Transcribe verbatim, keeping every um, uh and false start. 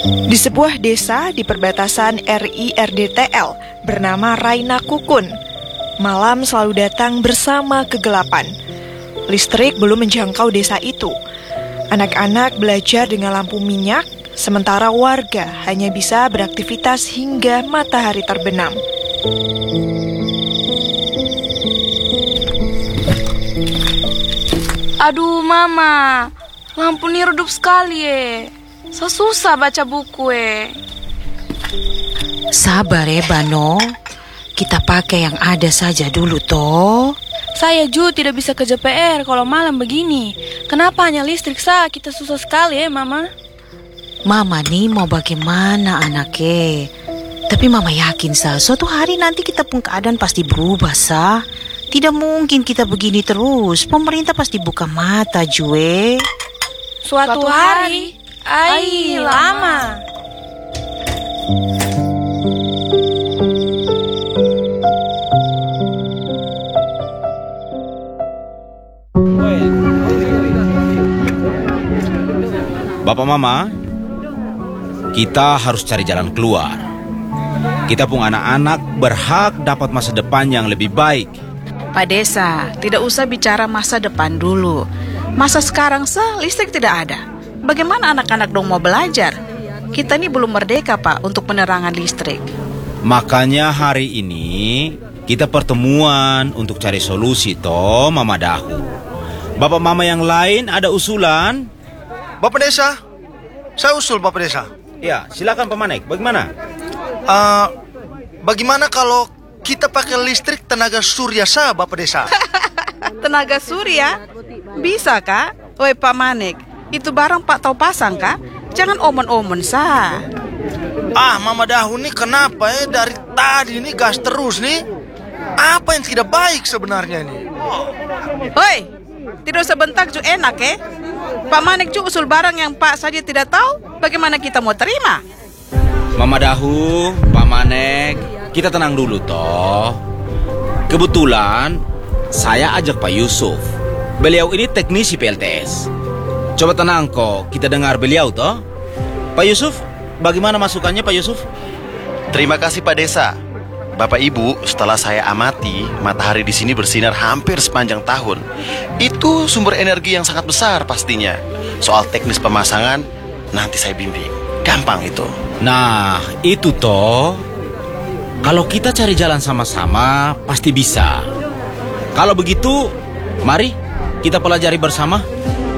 Di sebuah desa di perbatasan R I R D T L bernama Raina Kukun, malam selalu datang bersama kegelapan. Listrik belum menjangkau desa itu. Anak-anak belajar dengan lampu minyak, sementara warga hanya bisa beraktivitas hingga matahari terbenam. Aduh mama, lampu ini redup sekali ya. Susah baca buku eh. Sabar ya Bano, kita pakai yang ada saja dulu toh. Saya juga tidak bisa kerja P R kalau malam begini. Kenapa hanya listrik sah? Kita susah sekali ya mama. Mama nih mau bagaimana anaknya. Tapi mama yakin sah, suatu hari nanti kita pun keadaan pasti berubah sah. Tidak mungkin kita begini terus. Pemerintah pasti buka mata Jue. Suatu, Suatu hari, ai lama. Bapak Mama, kita harus cari jalan keluar. Kita pun anak-anak berhak dapat masa depan yang lebih baik. Pak Desa, tidak usah bicara masa depan dulu. Masa sekarang sah, listrik tidak ada. Bagaimana anak-anak dong mau belajar? Kita ini belum merdeka Pak untuk penerangan listrik. Makanya hari ini kita pertemuan untuk cari solusi toh Mama Dahu. Bapak Mama yang lain ada usulan? Bapak Desa, saya usul Bapak Desa. Ya, silakan Pak Manek, bagaimana? Uh, bagaimana kalau kita pakai listrik tenaga surya sah Bapak Desa? Tenaga surya? Bisa kah? Woi Pak Manek, itu barang Pak tahu pasang kah? Jangan omon-omon sah. Ah Mama Dahu nih kenapa ya dari tadi ini gas terus nih? Apa yang tidak baik sebenarnya nih? Woi, tidak usah bentak ju enak ya. Pak Manek ju usul barang yang Pak saja tidak tahu, bagaimana kita mau terima? Mama Dahu, Pak Manek, kita tenang dulu toh. Kebetulan saya ajak Pak Yusuf. Beliau ini teknisi P L T S. Coba tenang kok, kita dengar beliau toh. Pak Yusuf, bagaimana masukannya Pak Yusuf? Terima kasih Pak Desa. Bapak Ibu, setelah saya amati, matahari di sini bersinar hampir sepanjang tahun. Itu sumber energi yang sangat besar pastinya. Soal teknis pemasangan, nanti saya bimbing. Gampang itu. Nah, itu toh. Kalau kita cari jalan sama-sama, pasti bisa. Kalau begitu, mari kita pelajari bersama.